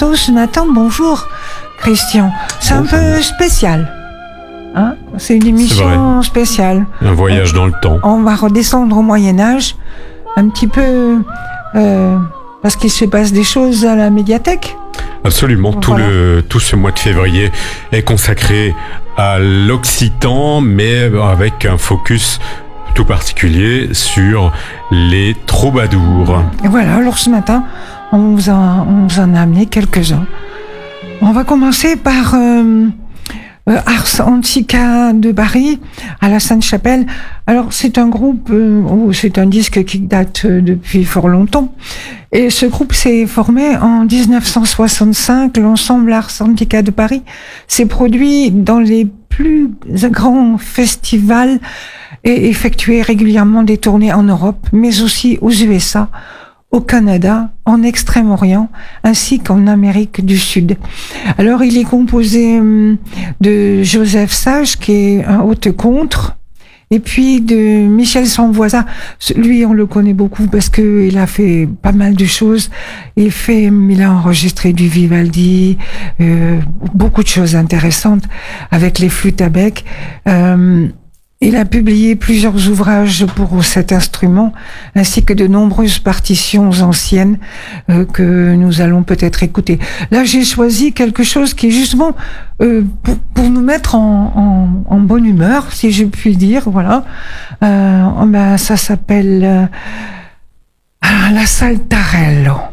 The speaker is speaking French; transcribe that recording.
tôt ce matin. Bonjour, Christian. C'est un peu spécial. Hein, c'est une émission spéciale. Un voyage dans le temps. On va redescendre au Moyen-Âge, un petit peu, parce qu'il se passe des choses à la médiathèque. Absolument. Voilà. Tout ce mois de février est consacré à l'Occitan, mais avec un focus tout particulier sur les troubadours. Et voilà, alors ce matin, on vous en a amené quelques-uns. On va commencer par Ars Antiqua de Bari, à la Sainte-Chapelle. Alors, c'est un groupe, c'est un disque qui date depuis fort longtemps. Et ce groupe s'est formé en 1965. L'ensemble Ars Antiqua de Paris s'est produit dans les plus grands festivals et effectué régulièrement des tournées en Europe, mais aussi aux USA, au Canada, en Extrême-Orient, ainsi qu'en Amérique du Sud. Alors, il est composé de Joseph Sage, qui est un haute-contre, et puis de Michel Samvoisin. Lui, on le connaît beaucoup parce que il a fait pas mal de choses. Il a enregistré du Vivaldi, beaucoup de choses intéressantes avec les flûtes à bec. Il a publié plusieurs ouvrages pour cet instrument, ainsi que de nombreuses partitions anciennes que nous allons peut-être écouter. Là, j'ai choisi quelque chose qui est justement pour nous mettre en bonne humeur, si je puis dire. Voilà, ça s'appelle la Saltarello.